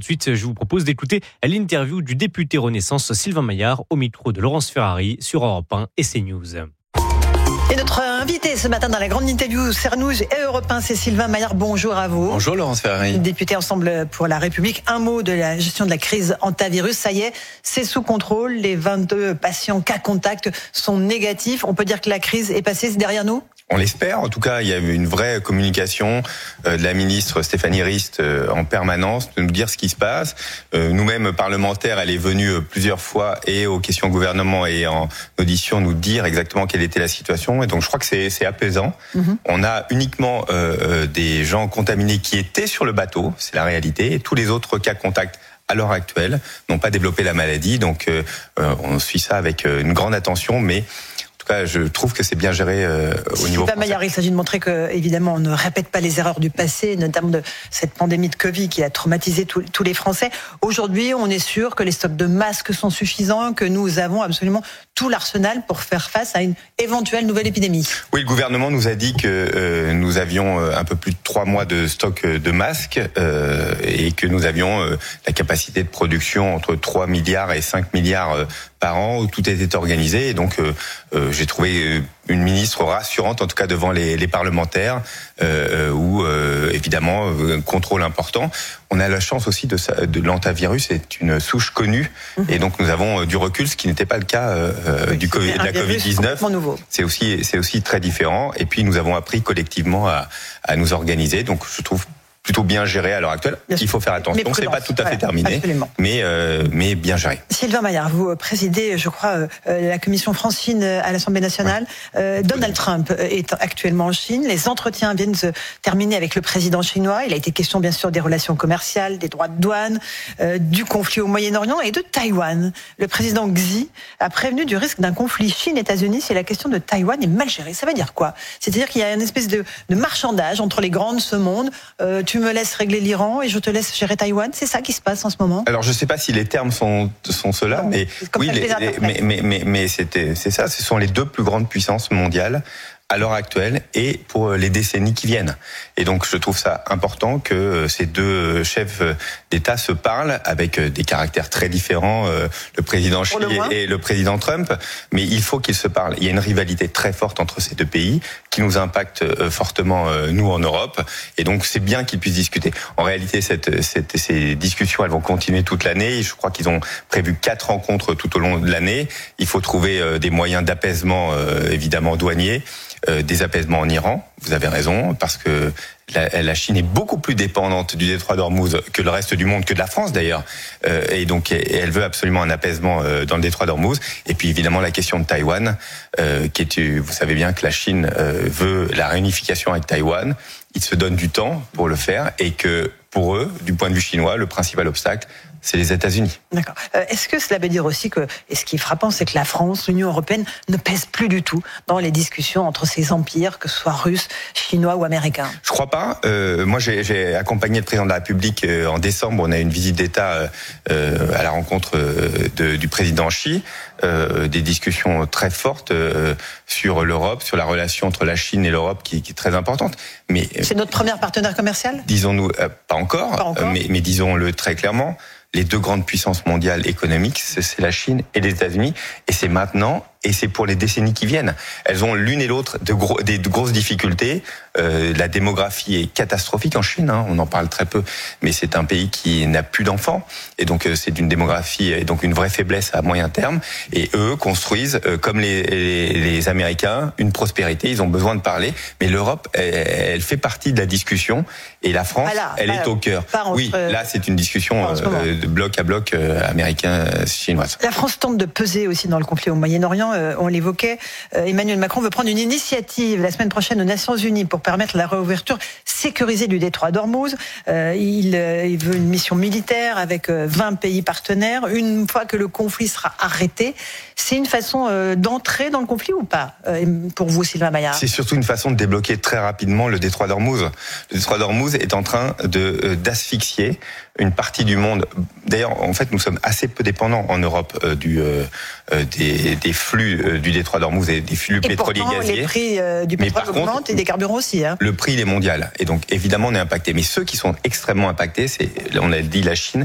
suite, je vous propose d'écouter l'interview du député Renaissance Sylvain Maillard au micro de Laurence Ferrari sur Europe 1 et CNews. Et notre invité ce matin dans la grande interview CNews et Europe 1, c'est Sylvain Maillard. Bonjour à vous. Bonjour Laurence Ferrari. Député Ensemble pour la République. Un mot de la gestion de la crise hantavirus. Ça y est, c'est sous contrôle. Les 22 patients cas contact sont négatifs. On peut dire que la crise est passée, c'est derrière nous ? On l'espère. En tout cas, il y a eu une vraie communication de la ministre Stéphanie Rist en permanence, de nous dire ce qui se passe. Nous-mêmes, parlementaires, elle est venue plusieurs fois et aux questions au gouvernement et en audition nous dire exactement quelle était la situation. Et donc, je crois que c'est apaisant. On a uniquement des gens contaminés qui étaient sur le bateau, c'est la réalité. Et tous les autres cas contacts à l'heure actuelle n'ont pas développé la maladie. Donc, on suit ça avec une grande attention, mais je trouve que c'est bien géré au niveau français. Maillard, il s'agit de montrer que, évidemment, on ne répète pas les erreurs du passé, notamment de cette pandémie de Covid qui a traumatisé tous les Français. Aujourd'hui, on est sûr que les stocks de masques sont suffisants, que nous avons absolument tout l'arsenal pour faire face à une éventuelle nouvelle épidémie. Oui, le gouvernement nous a dit que nous avions un peu plus de 3 mois de stock de masques et que nous avions la capacité de production entre 3 milliards et 5 milliards par an, où tout était organisé. Et donc, j'ai trouvé une ministre rassurante, en tout cas devant les parlementaires, où évidemment, contrôle important. On a la chance aussi de l'hantavirus, c'est une souche connue, et donc nous avons du recul, ce qui n'était pas le cas de la Covid-19. C'est aussi très différent. Et puis nous avons appris collectivement à nous organiser. Donc je trouve plutôt bien géré à l'heure actuelle. Il faut faire attention, c'est pas tout à fait terminé, mais bien géré. Sylvain Maillard, vous présidez, je crois, la commission France-Chine à l'Assemblée nationale. Donald Trump est actuellement en Chine. Les entretiens viennent se terminer avec le président chinois. Il a été question, bien sûr, des relations commerciales, des droits de douane, du conflit au Moyen-Orient et de Taïwan. Le président Xi a prévenu du risque d'un conflit Chine-États-Unis si la question de Taïwan est mal gérée. Ça veut dire quoi ? C'est-à-dire qu'il y a une espèce de marchandage entre les grands de ce monde. Tu me laisses régler l'Iran et je te laisse gérer Taïwan. C'est ça qui se passe en ce moment. Alors je ne sais pas si les termes sont ceux-là, non, mais oui, mais c'est ça. Ce sont les 2 plus grandes puissances mondiales à l'heure actuelle et pour les décennies qui viennent. Et donc je trouve ça important que ces 2 chefs d'État se parlent avec des caractères très différents, le président Xi et le président Trump, mais il faut qu'ils se parlent. Il y a une rivalité très forte entre ces 2 pays qui nous impacte fortement, nous, en Europe, et donc c'est bien qu'ils puissent discuter. En réalité, ces discussions, elles vont continuer toute l'année. Je crois qu'ils ont prévu 4 rencontres tout au long de l'année. Il faut trouver des moyens d'apaisement, évidemment, douaniers, des apaisements en Iran, vous avez raison, parce que la Chine est beaucoup plus dépendante du détroit d'Ormuz que le reste du monde, que de la France d'ailleurs, et donc elle veut absolument un apaisement dans le détroit d'Ormuz. Et puis évidemment la question de Taïwan, vous savez bien que la Chine veut la réunification avec Taïwan. Ils se donnent du temps pour le faire, et que pour eux, du point de vue chinois, le principal obstacle, c'est les États-Unis. D'accord. Est-ce que cela veut dire aussi que, et ce qui est frappant, c'est que la France, l'Union européenne, ne pèse plus du tout dans les discussions entre ces empires, que ce soit russes, chinois ou américains ? Je crois pas. Moi, j'ai accompagné le président de la République en décembre. On a eu une visite d'État à la rencontre du président Xi. Des discussions très fortes sur l'Europe, sur la relation entre la Chine et l'Europe qui est très importante. Mais c'est notre premier partenaire commercial ? Disons-nous, pas encore. Mais disons-le très clairement. Les 2 grandes puissances mondiales économiques, c'est la Chine et les États-Unis, et c'est maintenant, et c'est pour les décennies qui viennent. Elles ont l'une et l'autre des grosses difficultés. La démographie est catastrophique en Chine, on en parle très peu, mais c'est un pays qui n'a plus d'enfants, et donc c'est une démographie et donc une vraie faiblesse à moyen terme. Et eux construisent, comme les Américains, une prospérité. Ils ont besoin de parler, mais l'Europe, elle fait partie de la discussion, et la France, elle est au cœur. Oui, là c'est une discussion de bloc à bloc américain-chinoise. La France tente de peser aussi dans le conflit au Moyen-Orient. On l'évoquait. Emmanuel Macron veut prendre une initiative la semaine prochaine aux Nations Unies pour permettre la réouverture sécurisée du détroit d'Ormuz. Il veut une mission militaire avec 20 pays partenaires. Une fois que le conflit sera arrêté, c'est une façon d'entrer dans le conflit ou pas, pour vous, Sylvain Maillard ? C'est surtout une façon de débloquer très rapidement le détroit d'Ormuz. Le détroit d'Ormuz est en train d'asphyxier une partie du monde. D'ailleurs, en fait, nous sommes assez peu dépendants en Europe des flux du détroit d'Ormuz et des flux pétroliers gaziers. Les prix du pétrole augmentent et des carburants aussi. Le prix, il est mondial. Et donc, évidemment, on est impacté. Mais ceux qui sont extrêmement impactés, on a dit la Chine